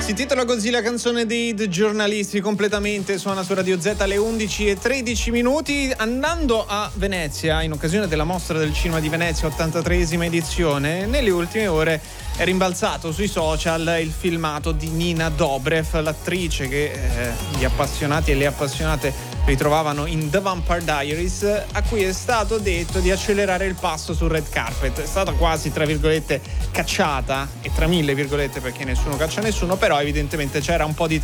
Si intitola così la canzone dei The Giornalisti, completamente suona su Radio Z alle 11:13. Andando a Venezia, in occasione della Mostra del Cinema di Venezia, 83esima edizione, nelle ultime ore è rimbalzato sui social il filmato di Nina Dobrev, l'attrice che gli appassionati e le appassionate ritrovavano in The Vampire Diaries, a cui è stato detto di accelerare il passo sul red carpet. È stata quasi, tra virgolette, cacciata, e tra mille virgolette perché nessuno caccia nessuno, però evidentemente c'era un po' di